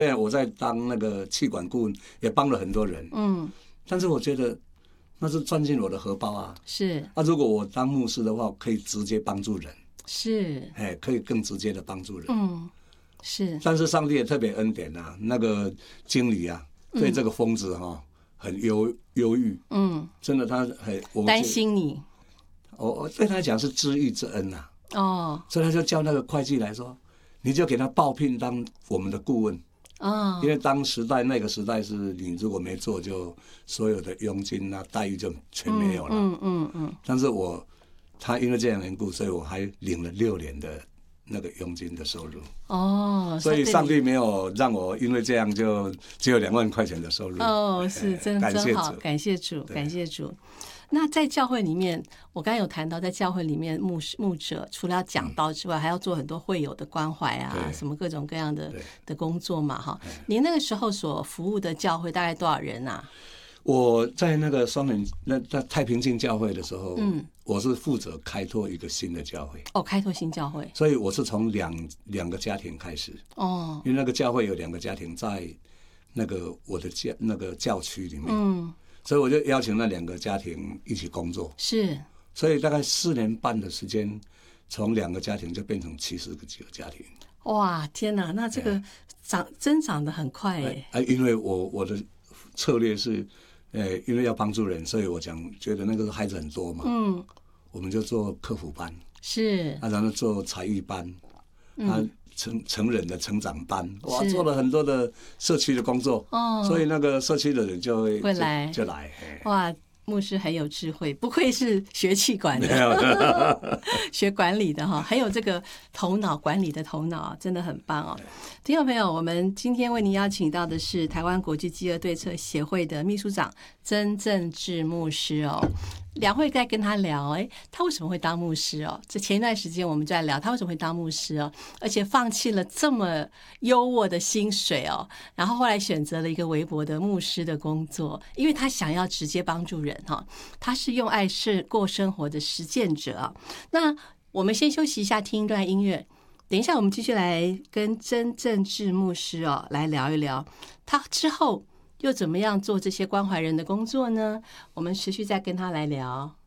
对，我在当那个企管顾问，也帮了很多人。但是我觉得那是钻进我的荷包啊。 是。 如果我当牧师的话，可以直接帮助人。 是。 可以更直接的帮助人。 是。 但是上帝也特别恩典啊，那个经理啊，对这个疯子很忧郁。真的他很担心你。 我对他讲是知遇之恩啊。所以他就叫那个会计来说，你就给他报聘当我们的顾问。因为那个时代是你如果没做，就所有的佣金啊待遇就全没有了。但是他因为这样的缘故，所以我还领了6年的那个佣金的收入。所以上帝没有让我因为这样就只有2万块钱的收入。 是真好，感谢主，感谢主。那在教会里面，我刚才有谈到，在教会里面牧者除了要讲道之外，还要做很多会友的关怀啊，什么各种各样的工作嘛。您那个时候所服务的教会大概多少人啊？ 我在那个在太平境教会的时候，我是负责开拓一个新的教会。 开拓新教会。所以我是从两个家庭开始。因为那个教会有2个家庭在那个我的那个教区里面。所以我就邀请那2个家庭一起工作。 是。 所以大概4年半的时间，从2个家庭就变成70几个家庭。 哇，天哪！那这个增长得很快耶。 因为我的策略是，因为要帮助人，所以我觉得那个孩子很多嘛。我们就做客服班。 是。 然后做才艺班。成人的成长班，做了很多的社区的工作。所以那个社区的人就来。 哇，牧师很有智慧，不愧是学企管的，学管理的很有这个头脑，管理的头脑真的很棒。听众朋友，我们今天为您邀请到的是台湾国际饥饿对策协会的秘书长曾正志牧师。两会在跟他聊，他为什么会当牧师这前一段时间我们就在聊他为什么会当牧师而且放弃了这么优渥的薪水然后后来选择了一个微薄的牧师的工作，因为他想要直接帮助人他是用爱过生活的实践者。那我们先休息一下，听一段音乐，等一下我们继续来跟曾正志牧师来聊一聊他之后又怎么样做这些关怀人的工作呢？我们持续再跟他来聊。